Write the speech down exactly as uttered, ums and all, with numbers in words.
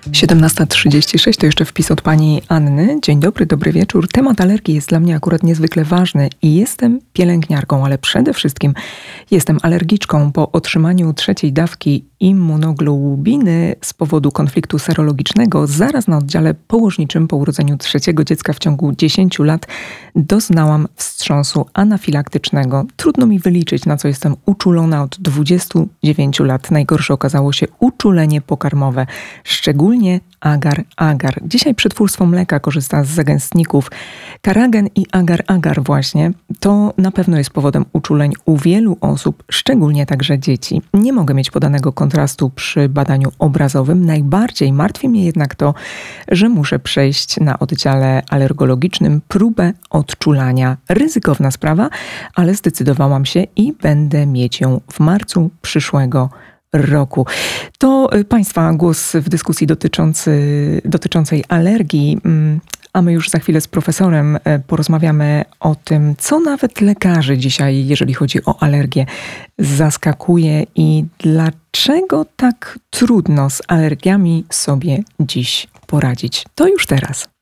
siedemnasta trzydzieści sześć to jeszcze wpis od pani Anny. Dzień dobry, dobry wieczór. Temat alergii jest dla mnie akurat niezwykle ważny i jestem pielęgniarką, ale przede wszystkim jestem alergiczką. Po otrzymaniu trzeciej dawki immunoglobuliny z powodu konfliktu serologicznego zaraz na oddziale położniczym po urodzeniu trzeciego dziecka w ciągu dziesięciu lat doznałam wstrząsu anafilaktycznego. Trudno mi wyliczyć, na co jestem uczulona od dwudziestu dziewięciu lat. Najgorsze okazało się uczulenie pokarmowe, szczególnie agar-agar. Dzisiaj przetwórstwo mleka korzysta z zagęstników. Karagen i agar-agar właśnie to na pewno jest powodem uczuleń u wielu osób, szczególnie także dzieci. Nie mogę mieć podanego kontrastu przy badaniu obrazowym. Najbardziej martwi mnie jednak to, że muszę przejść na oddziale alergologicznym próbę odczulania. Ryzykowna sprawa, ale zdecydowałam się i będę mieć ją w marcu przyszłego roku. To Państwa głos w dyskusji dotyczący, dotyczącej alergii, a my już za chwilę z profesorem porozmawiamy o tym, co nawet lekarzy dzisiaj, jeżeli chodzi o alergię, zaskakuje i dlaczego tak trudno z alergiami sobie dziś poradzić. To już teraz.